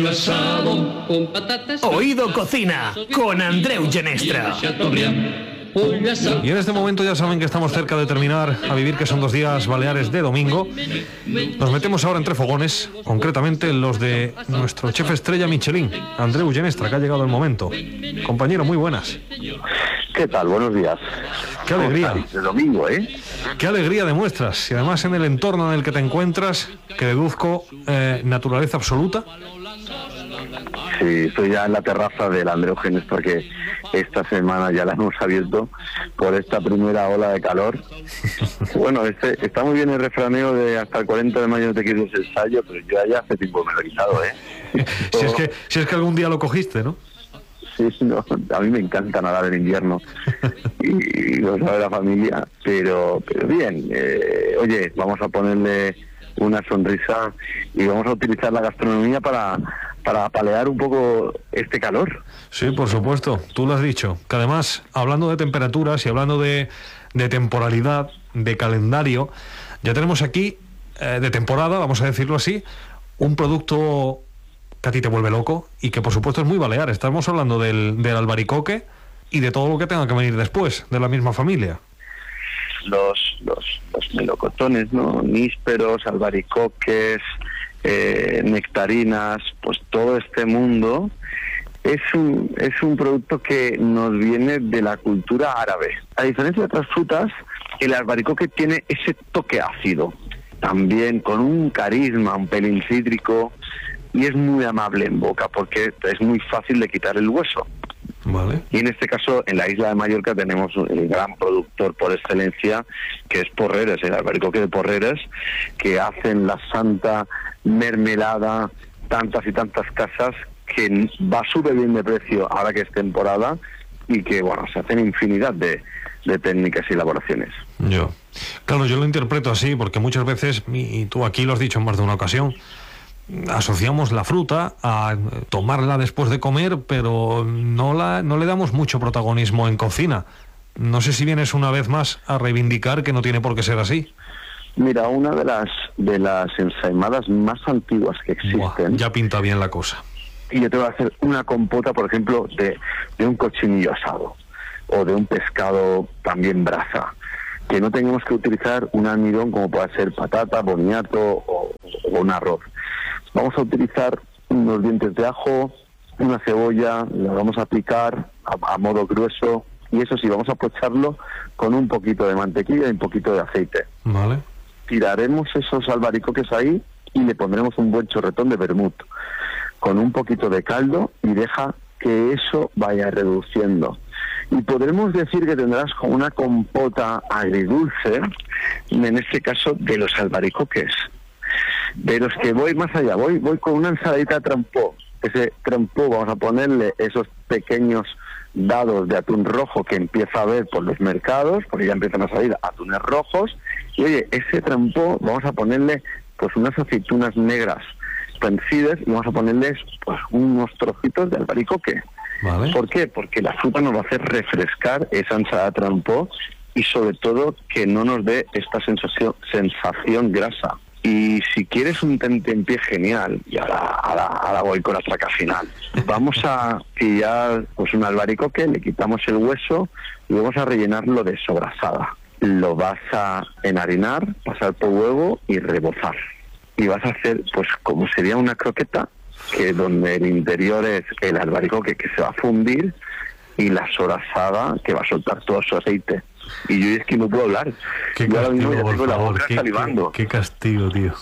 Oído Cocina con Andreu Genestra. Y en este momento ya saben que estamos cerca de terminar a vivir, que son 2 días baleares de domingo. Nos metemos ahora entre fogones, concretamente los de nuestro chef estrella Michelin, Andreu Genestra, que ha llegado el momento. Compañero, muy buenas. ¿Qué tal? Buenos días. Qué alegría. De domingo, ¿eh? Qué alegría demuestras. Y además en el entorno en el que te encuentras, que deduzco naturaleza absoluta. Sí, estoy ya en la terraza del Andreu Genestra, que esta semana ya la hemos abierto por esta primera ola de calor. Bueno, está muy bien el refraneo de hasta el 40 de mayo no te quites el ensayo, pero yo ya hace tiempo me lo he quitado, ¿eh? si es que algún día lo cogiste, ¿no? Sí, no, a mí me encanta nadar en invierno y lo sabe la familia, pero bien. Oye, vamos a ponerle una sonrisa y vamos a utilizar la gastronomía para palear un poco este calor. Sí, por supuesto, tú lo has dicho, que además, hablando de temperaturas y hablando de temporalidad, de calendario, ya tenemos aquí, de temporada, vamos a decirlo así, un producto que a ti te vuelve loco y que por supuesto es muy balear. Estamos hablando del albaricoque y de todo lo que tenga que venir después, de la misma familia. Los melocotones, ¿no? Nísperos, albaricoques, nectarinas, pues todo este mundo es un producto que nos viene de la cultura árabe. A diferencia de otras frutas, el albaricoque tiene ese toque ácido, también con un carisma, un pelín cítrico, y es muy amable en boca porque es muy fácil de quitar el hueso. Vale. Y en este caso, en la isla de Mallorca tenemos el gran productor por excelencia, que es Porreres, el albaricoque de Porreres, que hacen la santa mermelada, tantas y tantas casas, que va súper bien de precio ahora que es temporada, y que, bueno, se hacen infinidad de técnicas y elaboraciones. Claro, yo lo interpreto así, porque muchas veces, y tú aquí lo has dicho en más de una ocasión, asociamos la fruta a tomarla después de comer, pero no le damos mucho protagonismo en cocina. No sé si vienes una vez más a reivindicar que no tiene por qué ser así. Mira, una de las ensaimadas más antiguas que existen... Buah, ya pinta bien la cosa. Y yo te voy a hacer una compota, por ejemplo, de un cochinillo asado, o de un pescado también brasa, que no tengamos que utilizar un almidón como puede ser patata, boniato o un arroz. Vamos a utilizar unos dientes de ajo, una cebolla, la vamos a picar a modo grueso, y eso sí, vamos a pocharlo con un poquito de mantequilla y un poquito de aceite. Vale. Tiraremos esos albaricoques ahí y le pondremos un buen chorretón de vermut con un poquito de caldo, y deja que eso vaya reduciendo. Y podremos decir que tendrás como una compota agridulce, en este caso de los albaricoques. De los que voy más allá, voy con una ensaladita de trampó. Ese trampó vamos a ponerle esos pequeños dados de atún rojo que empieza a ver por los mercados, porque ya empiezan a salir atunes rojos. Y oye, ese trampó vamos a ponerle pues unas aceitunas negras vencidas, y vamos a ponerles pues unos trocitos de albaricoque. Vale. ¿Por qué? Porque la fruta nos va a hacer refrescar esa ensalada de trampó, y sobre todo que no nos dé esta sensación grasa. Y si quieres un tentempié genial, y ahora voy con la traca final, vamos a pillar pues un albaricoque, le quitamos el hueso y vamos a rellenarlo de sobrasada. Lo vas a enharinar, pasar por huevo y rebozar. Y vas a hacer pues como sería una croqueta, que donde el interior es el albaricoque que se va a fundir y la sobrasada que va a soltar todo su aceite. Y yo es que no puedo hablar. Qué yo castigo, ahora mismo ya por tengo la favor, boca salivando. Qué castigo, tío.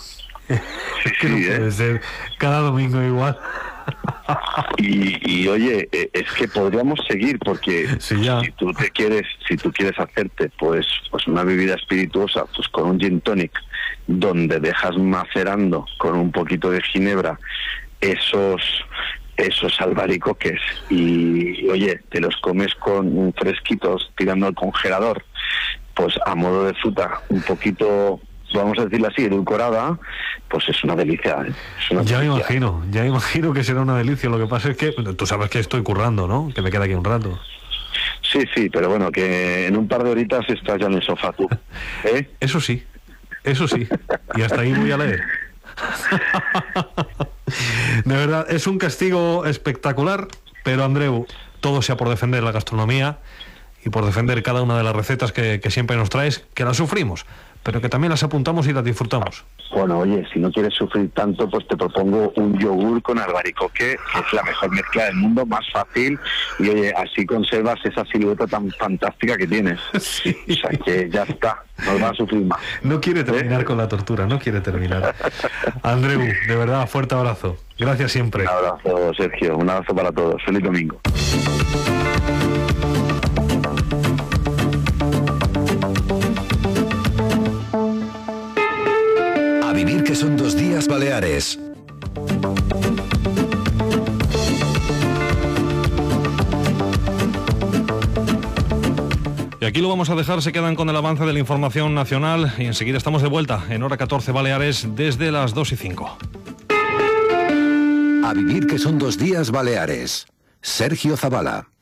Es que no Sí, puede ser cada domingo igual. Y oye, es que podríamos seguir, porque sí, ya. si tú quieres hacerte pues una bebida espirituosa, pues con un gin tonic, donde dejas macerando con un poquito de ginebra esos albaricoques, y oye, te los comes con fresquitos tirando al congelador, pues a modo de fruta, un poquito, vamos a decirlo así, edulcorada, pues es una delicia, ¿eh? Ya me imagino que será una delicia. Lo que pasa es que tú sabes que estoy currando, ¿no? Que me queda aquí un rato. Sí, pero bueno, que en un par de horitas estás ya en el sofá tú, ¿eh? Eso sí, y hasta ahí voy a leer. De verdad, es un castigo espectacular, pero Andreu, todo sea por defender la gastronomía y por defender cada una de las recetas que siempre nos traes, que las sufrimos, pero que también las apuntamos y las disfrutamos. Bueno, oye, si no quieres sufrir tanto, pues te propongo un yogur con albaricoque, que es la mejor mezcla del mundo, más fácil, y oye, así conservas esa silueta tan fantástica que tienes. Sí. O sea, que ya está, no vas a sufrir más. No quiere terminar con la tortura, no quiere terminar. Andreu, de verdad, fuerte abrazo. Gracias siempre. Un abrazo, Sergio, un abrazo para todos. Feliz domingo. A vivir que son 2 días Baleares. Y aquí lo vamos a dejar, se quedan con el avance de la información nacional y enseguida estamos de vuelta en Hora 14 Baleares desde las 2:05. A vivir que son 2 días Baleares. Sergio Zavala.